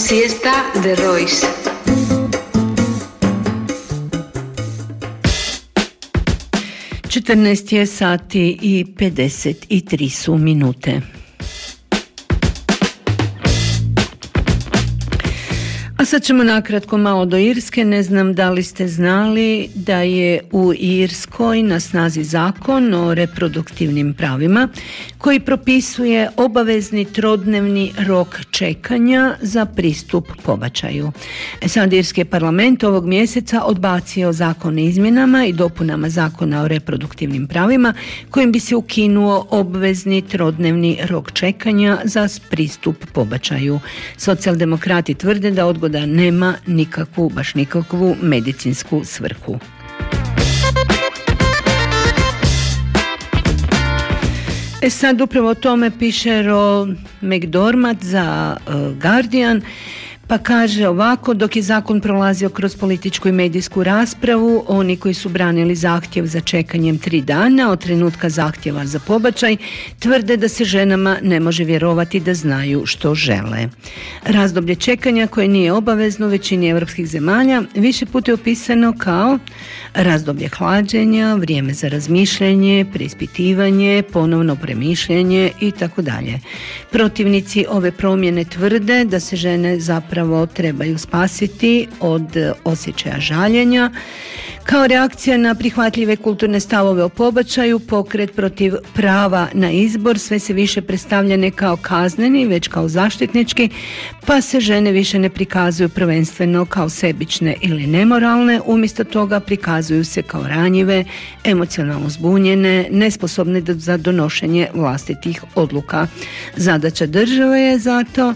Siesta de Royce. je sati i 53 su minute. A sad ćemo nakratko malo do Irske. Ne znam da li ste znali da je u Irskoj na snazi zakon o reproduktivnim pravima koji propisuje obavezni trodnevni rok čekanja za pristup pobačaju. Sad Irski parlament ovog mjeseca odbacio zakon o izmjenama i dopunama zakona o reproduktivnim pravima kojim bi se ukinuo obvezni trodnevni rok čekanja za pristup pobačaju. Socijaldemokrati tvrde da odgoda nema baš nikakvu medicinsku svrhu. Sad upravo o tome piše Ro McDormand za Guardian, pa kaže ovako: dok je zakon prolazio kroz političku i medijsku raspravu, oni koji su branili zahtjev za čekanjem 3 dana od trenutka zahtjeva za pobačaj tvrde da se ženama ne može vjerovati da znaju što žele. Razdoblje čekanja koje nije obavezno u većini europskih zemalja više puta je opisano kao razdoblje hlađenja, vrijeme za razmišljanje, preispitivanje, ponovno premišljanje itd. Protivnici ove promjene tvrde da se žene zapravo trebaju spasiti od osjećaja žaljenja. Kao reakcija na prihvatljive kulturne stavove o pobačaju, pokret protiv prava na izbor sve se više predstavlja ne kao kazneni, već kao zaštitnički, pa se žene više ne prikazuju prvenstveno kao sebične ili nemoralne, umjesto toga prikazuju se kao ranjive, emocionalno zbunjene, nesposobne za donošenje vlastitih odluka. Zadaća države je zato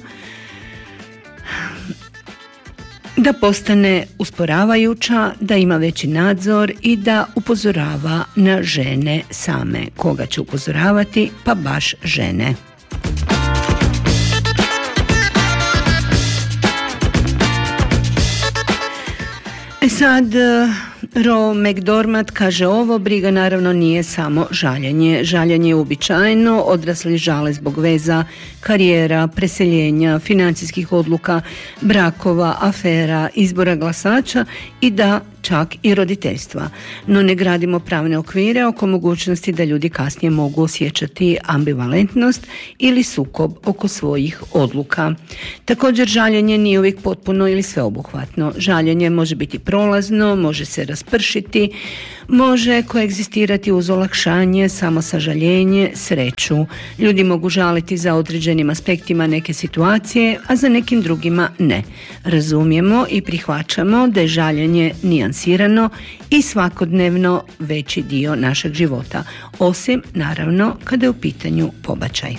da postane usporavajuća, da ima veći nadzor i da upozorava na žene same. Koga će upozoravati? Pa baš žene. Sad Ro McDormand kaže ovo: briga naravno nije samo žaljenje. Žaljenje je uobičajeno, odrasli žale zbog veza, karijera, preseljenja, financijskih odluka, brakova, afera, izbora glasača i da čak i roditeljstva. No ne gradimo pravne okvire oko mogućnosti da ljudi kasnije mogu osjećati ambivalentnost ili sukob oko svojih odluka. Također žaljenje nije uvijek potpuno ili sveobuhvatno. Žaljenje može biti prolazno, može se raspršiti, može koegzistirati uz olakšanje, samosažaljenje, sreću. Ljudi mogu žaliti za određenim aspektima neke situacije, a za nekim drugima ne. Razumijemo i prihvaćamo da je žaljenje nijansirano i svakodnevno veći dio našeg života, osim naravno kada je u pitanju pobačaj.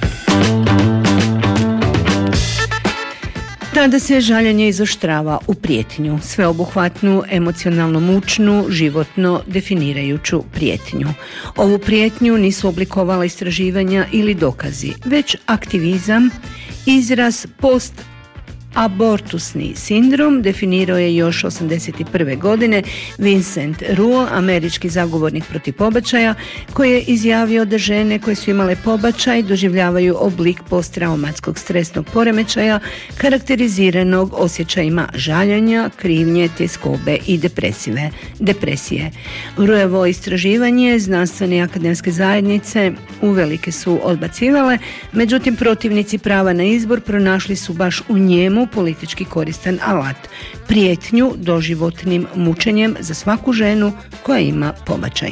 Tada se žaljenje izoštrava u prijetnju, sveobuhvatnu, emocionalno mučnu, životno definirajuću prijetnju. Ovu prijetnju nisu oblikovala istraživanja ili dokazi, već aktivizam, izraz post-abortusni sindrom definirao je još 1981. godine Vincent Ruo, američki zagovornik protiv pobačaja, koji je izjavio da žene koje su imale pobačaj doživljavaju oblik posttraumatskog stresnog poremećaja karakteriziranog osjećajima žaljenja, krivnje, tjeskobe i depresije. Ruevo istraživanje znanstvene i akademske zajednice uvelike su odbacivale, međutim protivnici prava na izbor pronašli su baš u njemu politički koristan alat, prijetnju doživotnim mučenjem za svaku ženu koja ima pobačaj.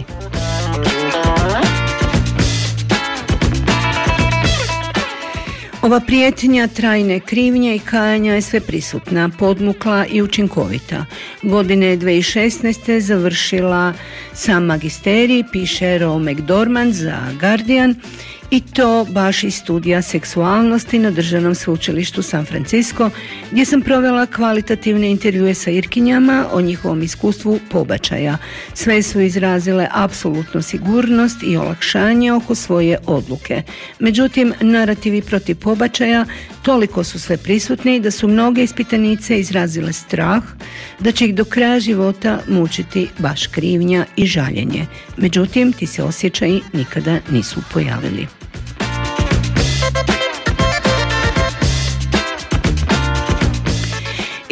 Ova prijetnja trajne krivnje i kajanja je sve prisutna, podmukla i učinkovita. Godine 2016. završila sam magisterij, piše Ro McDormand za Guardian, i to baš iz studija seksualnosti na Državnom sveučilištu San Francisco, gdje sam provela kvalitativne intervjue sa Irkinjama o njihovom iskustvu pobačaja. Sve su izrazile apsolutnu sigurnost i olakšanje oko svoje odluke. Međutim, narativi protiv pobačaja toliko su sve prisutni da su mnoge ispitanice izrazile strah da će ih do kraja života mučiti baš krivnja i žaljenje. Međutim, ti se osjećaji nikada nisu pojavili.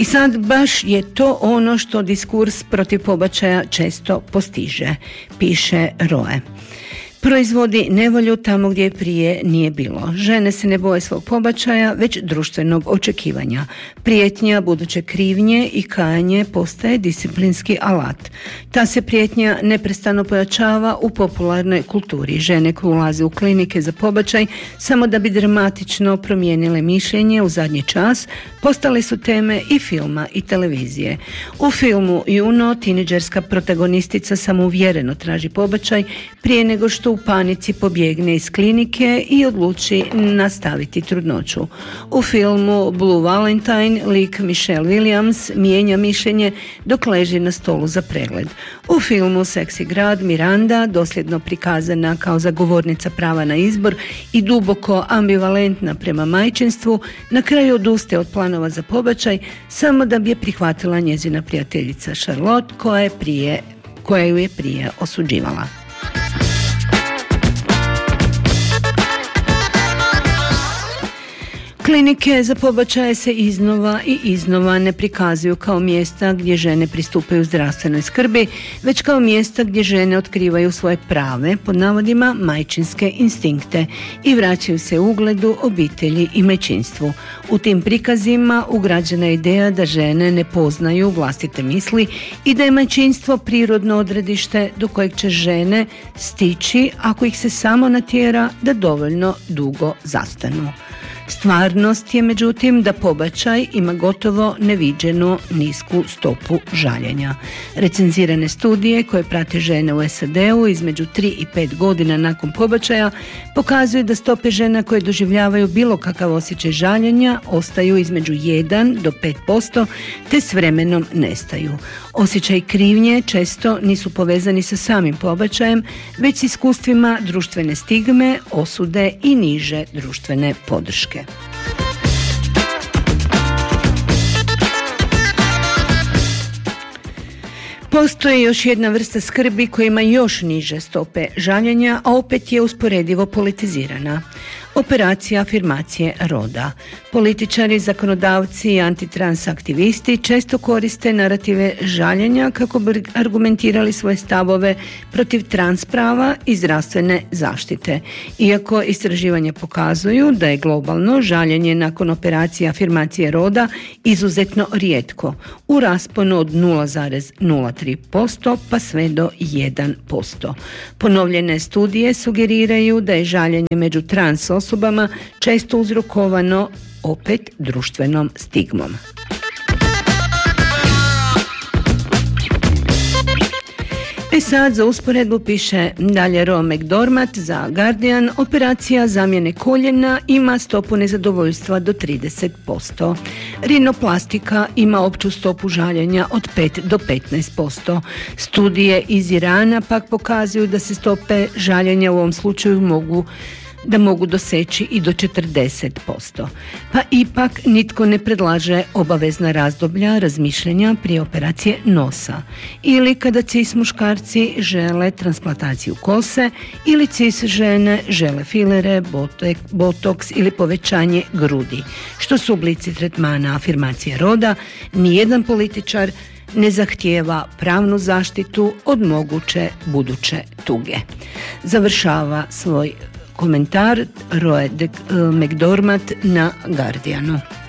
I sad baš je to ono što diskurs protiv pobačaja često postiže, piše Roe. Proizvodi nevolju tamo gdje prije nije bilo. Žene se ne boje svog pobačaja, već društvenog očekivanja. Prijetnja buduće krivnje i kajanje postaje disciplinski alat. Ta se prijetnja neprestano pojačava u popularnoj kulturi. Žene koje ulaze u klinike za pobačaj samo da bi dramatično promijenile mišljenje u zadnji čas, postale su teme i filma i televizije. U filmu Juno tineđerska protagonistica samouvjereno traži pobačaj prije nego što u panici pobjegne iz klinike i odluči nastaviti trudnoću. U filmu Blue Valentine lik Michelle Williams mijenja mišljenje dok leži na stolu za pregled. U filmu Seksi grad Miranda, dosljedno prikazana kao zagovornica prava na izbor i duboko ambivalentna prema majčinstvu, na kraju odustaje od planova za pobačaj samo da bi je prihvatila njezina prijateljica Charlotte koja ju je prije osuđivala. Klinike za pobačaje se iznova ne prikazuju kao mjesta gdje žene pristupaju zdravstvenoj skrbi, već kao mjesta gdje žene otkrivaju svoje prave, pod navodima, majčinske instinkte i vraćaju se ugledu, obitelji i majčinstvu. U tim prikazima ugrađena je ideja da žene ne poznaju vlastite misli i da je majčinstvo prirodno odredište do kojeg će žene stići ako ih se samo natjera da dovoljno dugo zastanu. Stvarnost je međutim da pobačaj ima gotovo neviđeno nisku stopu žaljenja. Recenzirane studije koje prate žene u SAD-u između 3 i 5 godina nakon pobačaja pokazuju da stope žena koje doživljavaju bilo kakav osjećaj žaljenja ostaju između 1 do 5% te s vremenom nestaju. Osjećaj krivnje često nisu povezani sa samim pobačajem, već s iskustvima društvene stigme, osude i niže društvene podrške. Postoji još jedna vrsta skrbi koja ima još niže stope žaljenja, a opet je usporedivo politizirana. Operacija afirmacije roda. Političari, zakonodavci i antitrans aktivisti često koriste narative žaljenja kako bi argumentirali svoje stavove protiv trans prava i zdravstvene zaštite. Iako istraživanja pokazuju da je globalno žaljenje nakon operacije afirmacije roda izuzetno rijetko, u rasponu od 0,03% pa sve do 1%. Ponovljene studije sugeriraju da je žaljenje među trans osobama često uzrokovano opet društvenom stigmom. Sad za usporedbu piše dalje Roe McDormand za Guardian, operacija zamjene koljena ima stopu nezadovoljstva do 30%. Rinoplastika ima opću stopu žaljenja od 5 do 15%. Studije iz Irana pak pokazuju da se stope žaljenja u ovom slučaju mogu doseći i do 40%. Pa ipak nitko ne predlaže obavezna razdoblja razmišljanja prije operacije nosa. Ili kada cis muškarci žele transplantaciju kose ili cis žene žele filere, botoks ili povećanje grudi. Što su oblici tretmana afirmacije roda, nijedan političar ne zahtijeva pravnu zaštitu od moguće buduće tuge. Završava svoj komentar Roe McDormand na Guardianu.